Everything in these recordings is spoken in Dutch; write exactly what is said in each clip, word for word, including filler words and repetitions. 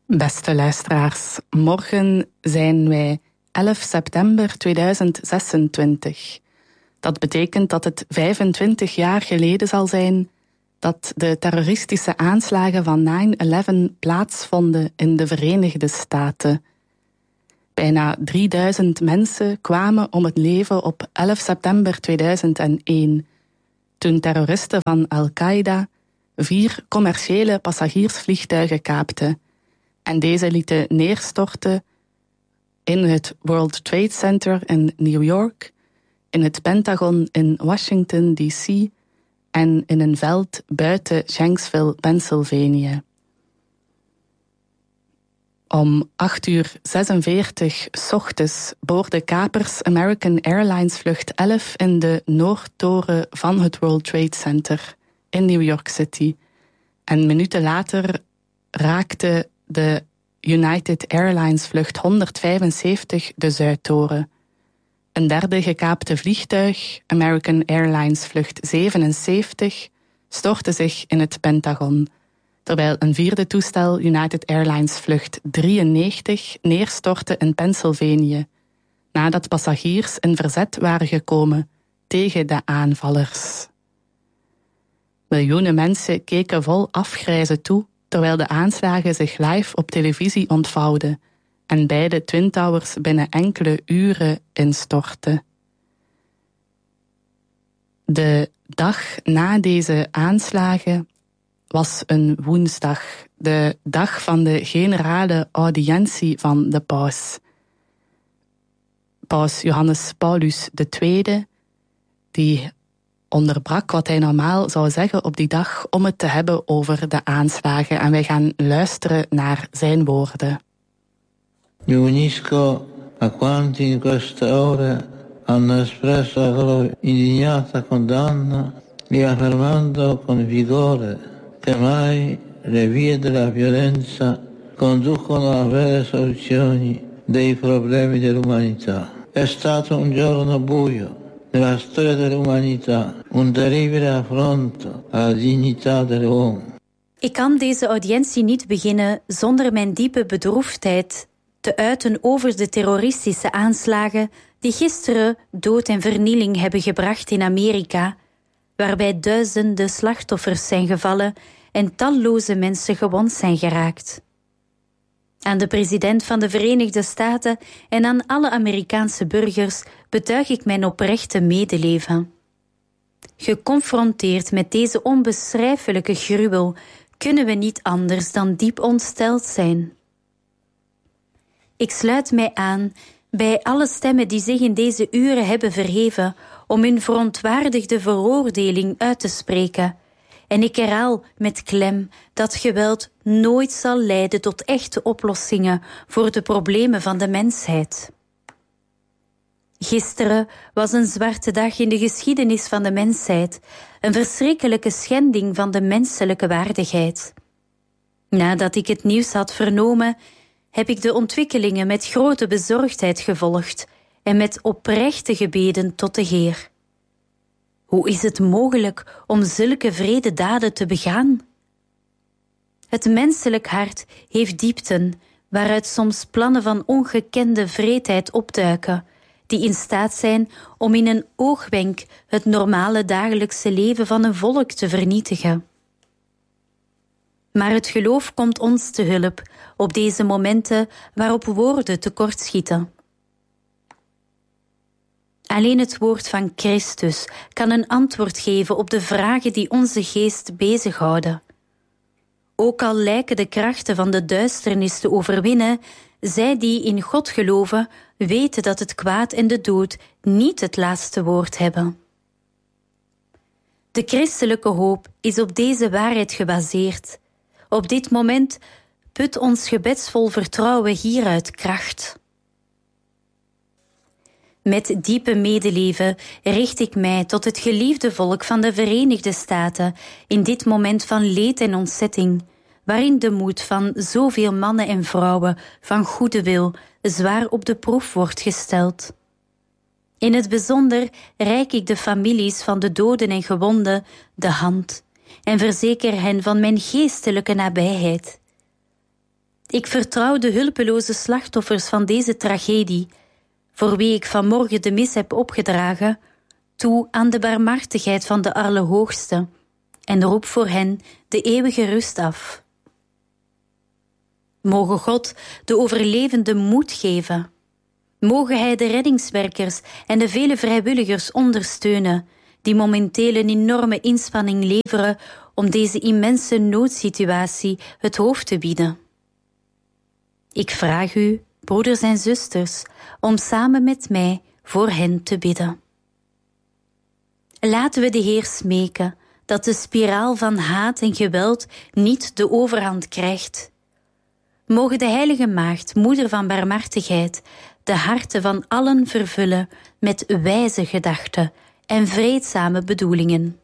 Beste luisteraars, morgen zijn wij elf september tweeduizend zesentwintig. Dat betekent dat het vijfentwintig jaar geleden zal zijn dat de terroristische aanslagen van nine eleven plaatsvonden in de Verenigde Staten. Bijna drieduizend mensen kwamen om het leven op elf september tweeduizend één, toen terroristen van Al-Qaeda vier commerciële passagiersvliegtuigen kaapten en deze lieten neerstorten in het World Trade Center in New York, in het Pentagon in Washington D C en in een veld buiten Shanksville, Pennsylvanië. Om acht uur zesenveertig 's ochtends boorden kapers American Airlines vlucht elf in de Noordtoren van het World Trade Center in New York City. En minuten later raakte de United Airlines vlucht honderdvijfenzeventig de Zuidtoren. Een derde gekaapte vliegtuig, American Airlines vlucht zevenenzeventig, stortte zich in het Pentagon, terwijl een vierde toestel, United Airlines vlucht drieënnegentig, neerstortte in Pennsylvanië, nadat passagiers in verzet waren gekomen tegen de aanvallers. Miljoenen mensen keken vol afgrijzen toe, terwijl de aanslagen zich live op televisie ontvouwden en beide Twin Towers binnen enkele uren instortten. De dag na deze aanslagen was een woensdag, de dag van de generale audiëntie van de paus. Paus Johannes Paulus de Tweede, die onderbrak wat hij normaal zou zeggen op die dag om het te hebben over de aanslagen. En wij gaan luisteren naar zijn woorden. Mi unisco a quanti in questa ora hanno espresso la loro indignata condanna e affermando con vigore che mai le vie della violenza conducono a vere soluzioni dei problemi dell'umanità. È stato un giorno buio nella storia dell'umanità, un terribile affronto alla dignità dell'uomo. Ik kan deze audiëntie niet beginnen zonder mijn diepe bedroefdheid te uiten over de terroristische aanslagen die gisteren dood en vernieling hebben gebracht in Amerika, waarbij duizenden slachtoffers zijn gevallen en talloze mensen gewond zijn geraakt. Aan de president van de Verenigde Staten en aan alle Amerikaanse burgers betuig ik mijn oprechte medeleven. Geconfronteerd met deze onbeschrijfelijke gruwel kunnen we niet anders dan diep ontsteld zijn. Ik sluit mij aan bij alle stemmen die zich in deze uren hebben verheven om hun verontwaardigde veroordeling uit te spreken. En ik herhaal met klem dat geweld nooit zal leiden tot echte oplossingen voor de problemen van de mensheid. Gisteren was een zwarte dag in de geschiedenis van de mensheid, een verschrikkelijke schending van de menselijke waardigheid. Nadat ik het nieuws had vernomen, heb ik de ontwikkelingen met grote bezorgdheid gevolgd en met oprechte gebeden tot de Heer. Hoe is het mogelijk om zulke wrede daden te begaan? Het menselijk hart heeft diepten, waaruit soms plannen van ongekende wreedheid opduiken, die in staat zijn om in een oogwenk het normale dagelijkse leven van een volk te vernietigen. Maar het geloof komt ons te hulp op deze momenten waarop woorden tekortschieten. Alleen het woord van Christus kan een antwoord geven op de vragen die onze geest bezighouden. Ook al lijken de krachten van de duisternis te overwinnen, zij die in God geloven, weten dat het kwaad en de dood niet het laatste woord hebben. De christelijke hoop is op deze waarheid gebaseerd. Op dit moment put ons gebedsvol vertrouwen hieruit kracht. Met diepe medeleven richt ik mij tot het geliefde volk van de Verenigde Staten in dit moment van leed en ontzetting, waarin de moed van zoveel mannen en vrouwen van goede wil zwaar op de proef wordt gesteld. In het bijzonder reik ik de families van de doden en gewonden de hand en verzeker hen van mijn geestelijke nabijheid. Ik vertrouw de hulpeloze slachtoffers van deze tragedie, voor wie ik vanmorgen de mis heb opgedragen, toe aan de barmhartigheid van de Allerhoogste en roep voor hen de eeuwige rust af. Moge God de overlevenden moed geven. Moge Hij de reddingswerkers en de vele vrijwilligers ondersteunen die momenteel een enorme inspanning leveren om deze immense noodsituatie het hoofd te bieden. Ik vraag u, broeders en zusters, om samen met mij voor hen te bidden. Laten we de Heer smeken dat de spiraal van haat en geweld niet de overhand krijgt. Moge de Heilige Maagd, Moeder van Barmhartigheid, de harten van allen vervullen met wijze gedachten en vreedzame bedoelingen.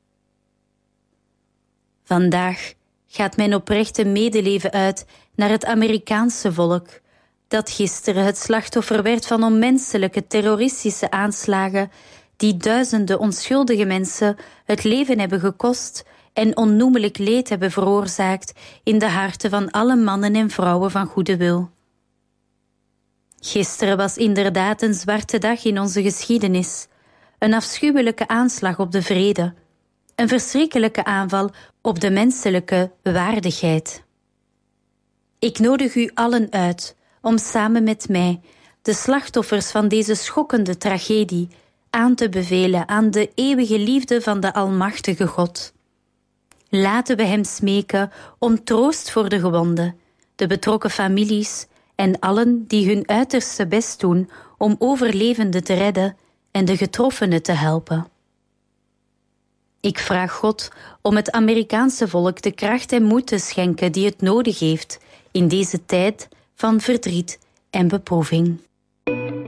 Vandaag gaat mijn oprechte medeleven uit naar het Amerikaanse volk, dat gisteren het slachtoffer werd van onmenselijke terroristische aanslagen die duizenden onschuldige mensen het leven hebben gekost en onnoemelijk leed hebben veroorzaakt in de harten van alle mannen en vrouwen van goede wil. Gisteren was inderdaad een zwarte dag in onze geschiedenis, een afschuwelijke aanslag op de vrede, een verschrikkelijke aanval op de menselijke waardigheid. Ik nodig u allen uit om samen met mij de slachtoffers van deze schokkende tragedie aan te bevelen aan de eeuwige liefde van de Almachtige God. Laten we Hem smeken om troost voor de gewonden, de betrokken families en allen die hun uiterste best doen om overlevenden te redden en de getroffenen te helpen. Ik vraag God om het Amerikaanse volk de kracht en moed te schenken die het nodig heeft in deze tijd van verdriet en beproeving.